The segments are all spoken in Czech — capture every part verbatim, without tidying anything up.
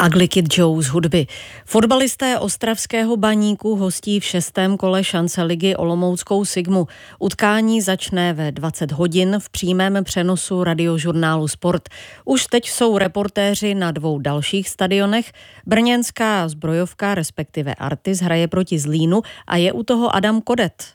Ugly Kid Joe z hudby. Fotbalisté ostravského Baníku hostí v šestém kole šance ligy olomouckou Sigmu. Utkání začne ve dvacet hodin v přímém přenosu radiožurnálu Sport. Už teď jsou reportéři na dvou dalších stadionech. Brněnská Zbrojovka, respektive Artis, hraje proti Zlínu a je u toho Adam Kodet.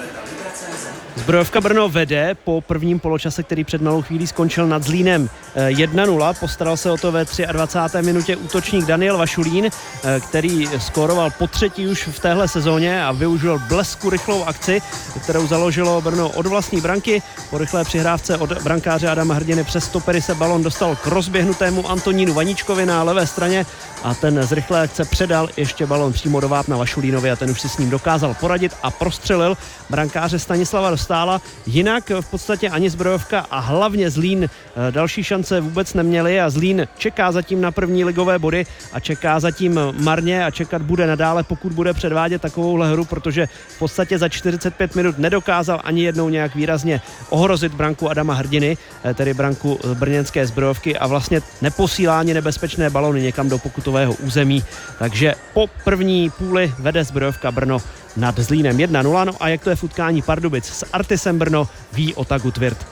Zbrojovka Brno vede po prvním poločase, který před malou chvílí skončil nad Zlínem jedna nula. Postaral se o to ve dvacáté třetí minutě útočník Daniel Vašulín, který skóroval po třetí už v téhle sezóně a využil blesku rychlou akci, kterou založilo Brno od vlastní branky. Po rychlé přihrávce od brankáře Adama Hrdiny přes stopery se balon dostal k rozběhnutému Antonínu Vaníčkovi na levé straně a ten z rychlé akce předal ještě balon přímo do vápna Vašulínovi a ten už si s ním dokázal poradit a prostřelil brankáře Stanislava Dostála. Jinak v podstatě ani Zbrojovka a hlavně Zlín další šance vůbec neměli a Zlín čeká zatím na první ligové body a čeká zatím marně a čekat bude nadále, pokud bude předvádět takovouhle hru, protože v podstatě za čtyřicet pět minut nedokázal ani jednou nějak výrazně ohrozit branku Adama Hrdiny, tedy branku brněnské Zbrojovky, a vlastně neposílá ani nebezpečné balony někam do pokutového území. Takže po první půli vede Zbrojovka Brno nad Zlínem jedna nula. No a jak to je v utkání Pardubic s Artisem Brno, ví Otagu Tvirt.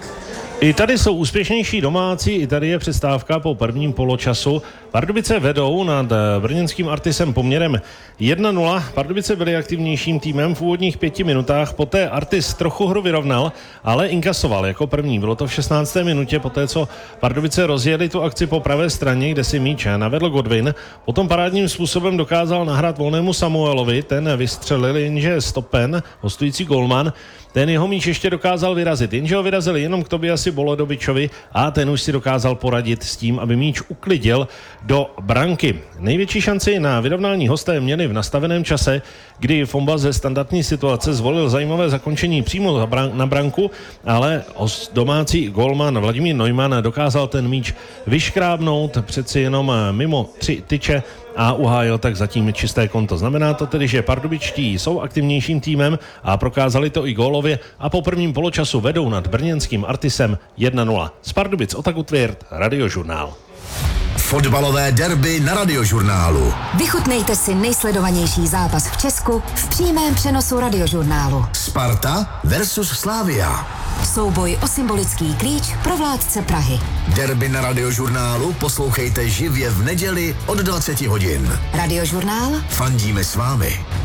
I tady jsou úspěšnější domácí, i tady je přestávka po prvním poločasu. Pardubice vedou nad brněnským Artisem poměrem jedna nula. Pardubice byli aktivnějším týmem v úvodních pěti minutách, poté Artis trochu hru vyrovnal, ale inkasoval jako první. Bylo to v šestnácté minutě, poté co Pardubice rozjeli tu akci po pravé straně, kde si míč navedl Godwin. Potom parádním způsobem dokázal nahrát volnému Samuelovi, ten vystřelil, jenže stopen, hostující golman, ten jeho míč ještě dokázal vyrazit, jenže ho vyrazil jenom k Tobiasi Bolodovičovi a ten už si dokázal poradit s tím, aby míč uklidil do branky. Největší šanci na vyrovnání hosté měli v nastaveném čase, kdy Fomba ze standardní situace zvolil zajímavé zakončení přímo na branku, ale domácí golman Vladimír Neumann dokázal ten míč vyškrábnout přeci jenom mimo tři tyče a uhájil tak zatím čisté konto. Znamená to tedy, že pardubičtí jsou aktivnějším týmem a prokázali to i gólově a po prvním poločasu vedou nad brněnským Artisem jedna nula. Z Pardubic Otagu Tvirt, Radiožurnál. Fotbalové derby na Radiožurnálu. Vychutnejte si nejsledovanější zápas v Česku v přímém přenosu Radiožurnálu. Sparta versus Slavia. Souboj o symbolický klíč pro vládce Prahy. Derby na Radiožurnálu poslouchejte živě v neděli od dvacet hodin. Radiožurnál. Fandíme s vámi.